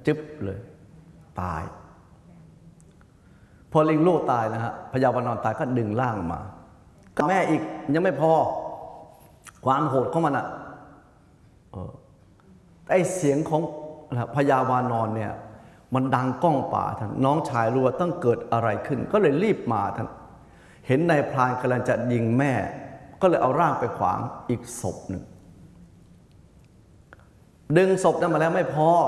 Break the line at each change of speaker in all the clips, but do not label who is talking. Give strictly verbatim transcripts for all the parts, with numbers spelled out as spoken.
จึ๊บเลยตายพอลิงลูกตายนะฮะพญาวานอนตายก็ดึงร่างมาแม่อีกยังไม่พอความโหดของมันอะไอเสียงของพญาวานอนเนี่ยมันดังก้องป่าท่านน้องชายรู้ว่าต้องเกิดอะไรขึ้นก็เลยรีบมาท่านเห็นนายพรานกำลังจะยิงแม่ก็เลยเอาร่างไปขวางอีกศพหนึ่งดึงศพนั้นมาแล้วไม่พอ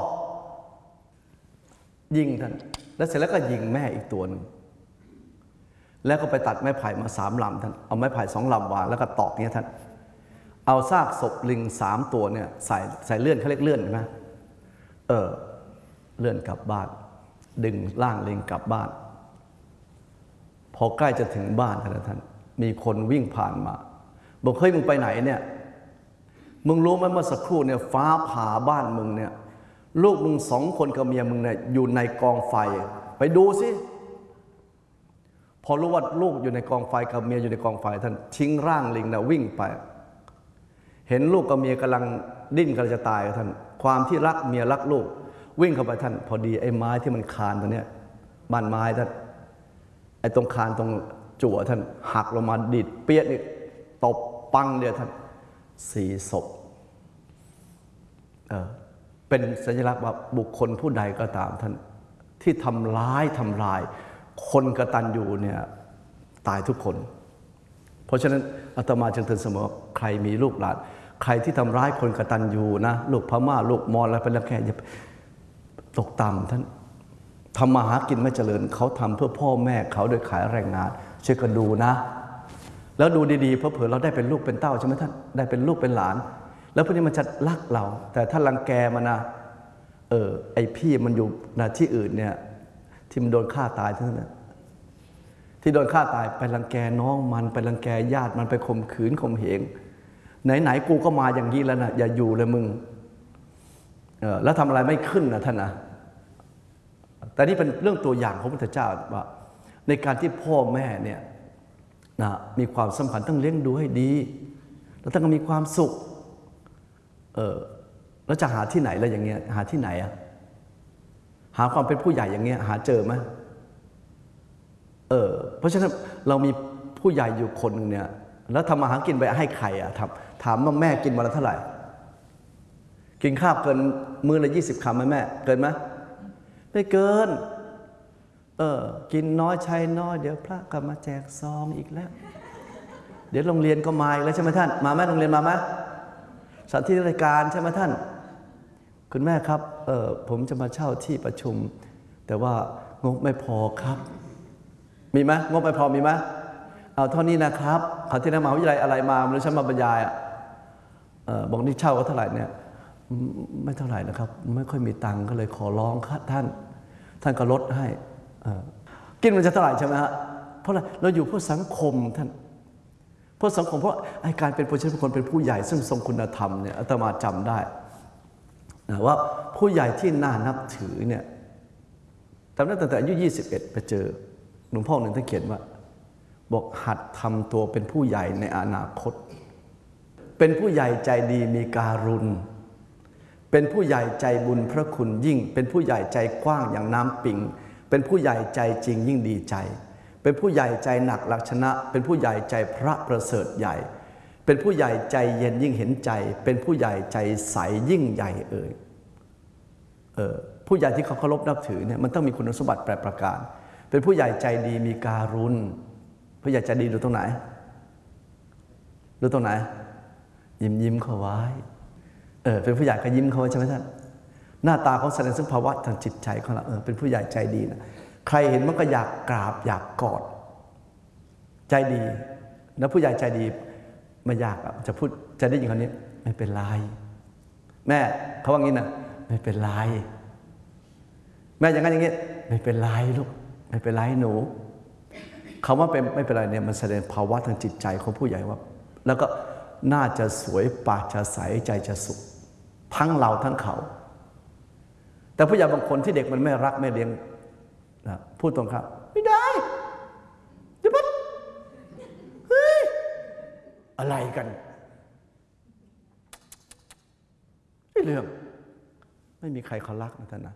ยิงท่านแล้วเสร็จแล้วก็ยิงแม่อีกตัวหนึ่งแล้วก็ไปตัดไม้ไผ่มาสามลำท่านเอาไม้ไผ่สองลำวางแล้วก็ตอกเนี้ยท่านเอาซากศพลิงสามตัวเนี่ยใส่ใส่เลื่อนเขาเรียกเลื่อนใช่ไหมเออเลื่อนกลับบ้านดึงร่างลิงกลับบ้านพอใกล้จะถึงบ้านท่านมีคนวิ่งผ่านมาบอกเฮ้ยมึงไปไหนเนี่ยมึงรู้ไหมเมื่อสักครู่เนี่ยฟ้าผ่าบ้านมึงเนี่ยลูกมึงสองคนกับเมียมึงเนี่ยอยู่ในกองไฟไปดูสิพอรู้ว่าลูกอยู่ในกองไฟกับเมียอยู่ในกองไฟท่านทิ้งร่างลิงนะวิ่งไปเห็นลูกกับเมียกำลังดิ้นกำลังจะตายท่านความที่รักเมียรักลูกวิ่งเข้าไปท่านพอดีไอ้ไม้ที่มันคานตัวเนี้ยบ้านไม้ท่านไอ้ตรงคานตรงจั่วท่านหักลงมาดิดเปี้ยนี่ตบปังเดียวท่านสี่ศพเออเป็นสัญลักษณ์ว่าบุคคลผู้ใดก็ตามท่านที่ทำร้ายทำลายคนกตัญญูเนี่ยตายทุกคนเพราะฉะนั้นอาตมาจึงเตือนเสมอใครมีลูกหลานใครที่ทำร้ายคนกตัญญูนะลูกพม่าลูกมอญอะไรเป็นละแค่อย่าตกต่ำท่านทำมาหากินไม่เจริญเขาทำเพื่อพ่อแม่เขาโดยขายแรงงานช่วยกันดูนะแล้วดูดีๆเพราะเผื่อเราได้เป็นลูกเป็นเต้าใช่ไหมท่านได้เป็นลูกเป็นหลานแล้วพวกนี้มันจะรักเราแต่ถ้ารังแกมันนะเออไอพี่มันอยู่นะที่อื่นเนี่ยที่มันโดนฆ่าตายทั้งนั้นที่โดนฆ่าตายไปรังแกน้องมันไปรังแกญาติมันไปข่มขืนข่มเหงไหนๆกูก็มาอย่างนี้แล้วนะอย่าอยู่เลยมึงเออแล้วทำอะไรไม่ขึ้นนะท่านนะแต่นี่เป็นเรื่องตัวอย่างของพระพุทธเจ้าว่าในการที่พ่อแม่เนี่ยนะมีความสำคัญต้องเลี้ยงดูให้ดีแล้วต้องมีความสุขเออแล้วจะหาที่ไหนแล้วอย่างเงี้ยหาที่ไหนอะหาความเป็นผู้ใหญ่อย่างเงี้ยหาเจอไหมเออเพราะฉะนั้นเรามีผู้ใหญ่อยู่คนนึงเนี่ยแล้วทำมาหากินไปให้ใครอะถามถามว่าแม่กินวันละเท่าไหร่กินข้าวเกินมื้อละยี่สิบคำไหมแม่เกินไหมไม่เกินเออกินน้อยใช้น้อยเดี๋ยวพระก็มาแจกซองอีกแล้วเดี๋ยวโรงเรียนก็มาอีกแล้วใช่ไหมท่านมาไหมโรงเรียนมาไหมสถานที่ราชการใช่ไหมท่านคุณแม่ครับเออผมจะมาเช่าที่ประชุมแต่ว่างบไม่พอครับมีไหมงบไม่พอมีไหมเอาเท่านี้นะครับเขาที่นักมหาวิทยาลัยอะไรมาไม่รู้ฉันมาบรรยายอ่ะบอกนี่เช่าก็เท่าไหร่เนี่ยไม่เท่าไหร่นะครับไม่ค่อยมีตังค์ก็เลยขอร้องครับท่านท่านก็ลดให้กินมันจะเท่าไหร่ใช่ไหมฮะเพราะอะไรเราอยู่เพื่อสังคมท่านเพราะสังคมเพราะไอ้การเป็นผู้ใหญ่เป็นคนเป็นผู้ใหญ่ซึ่งทรงคุณธรรมเนี่ยอาตมาจำได้นะว่าผู้ใหญ่ที่น่านับถือเนี่ยจำได้ตั้งแต่อายุยี่สิบเอ็ดไปเจอหลวงพ่อหนึ่งท่านเขียนว่าบอกหัดทำตัวเป็นผู้ใหญ่ในอนาคตเป็นผู้ใหญ่ใจดีมีการุณเป็นผู้ใหญ่ใจบุญพระคุณยิ่งเป็นผู้ใหญ่ใจกว้างอย่างน้ำปิงเป็นผู้ใหญ่ใจจริงยิ่งดีใจเป็นผู้ใหญ่ใจหนักหลักชนะเป็นผู้ใหญ่ใจพระประเสริฐใหญ่เป็นผู้ใหญ่ใจเย็นยิ่งเห็นใจเป็นผู้ใหญ่ใจใสยิ่งใหญ่เอ่ยเออผู้ใหญ่ที่เขาเคารพนับถือเนี่ยมันต้องมีคุณสมบัติแปดประการเป็นผู้ใหญ่ใจดีมีการุณผู้ใหญ่ใจดีดูตรงไหนดูตรงไหนยิ้มยิ้มเขาไว้เออเป็นผู้ใหญ่ก็ยิ้มเขาไว้ใช่ไหมท่านหน้าตาเขาแสดงซึ่งภาวะทางจิตใจของเราเออเป็นผู้ใหญ่ใจดีนะใครเห็นมันก็อยากกราบอยากกอดใจดีแล้วผู้ใหญ่ใจดีไม่อยากจะพูดจะได้ยินคำนี้ไม่เป็นไรแม่เขาว่างี้นะไม่เป็นไรแม่อย่างนั้นอย่างนี้ไม่เป็นไรลูกไม่เป็นไรหนูคำว่าเป็นไม่เป็นไรเนี่ยมันแสดงภาวะทางจิตใจของผู้ใหญ่ว่าแล้วก็น่าจะสวยปากจะใสใจจะสุขทั้งเราทั้งเขาแต่ผู้ใหญ่บางคนที่เด็กมันไม่รักไม่เลี้ยงนะพูดตรงครับไม่ได้จะปั๊บเฮ้ยอะไรกันไม่เรื่องไม่มีใครเขารักนะท่านนะ